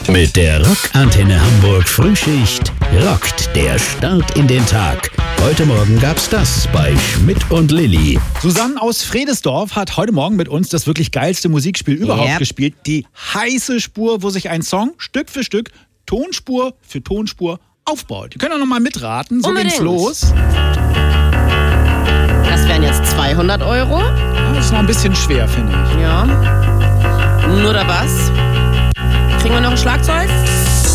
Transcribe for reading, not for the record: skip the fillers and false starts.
Mit der Rockantenne Hamburg Frühschicht rockt der Start in den Tag. Heute Morgen gab's das bei Schmidt und Lilli. Susanne aus Vredesdorf hat heute Morgen mit uns das wirklich geilste Musikspiel überhaupt gespielt. Die heiße Spur, wo sich ein Song Stück für Stück, Tonspur für Tonspur aufbaut. Ihr könnt ja noch mal mitraten, so ging's los. Das wären jetzt 200 Euro. Ja, das ist noch ein bisschen schwer, finde ich. Ja. Nur der Bass. Kriegen wir noch ein Schlagzeug?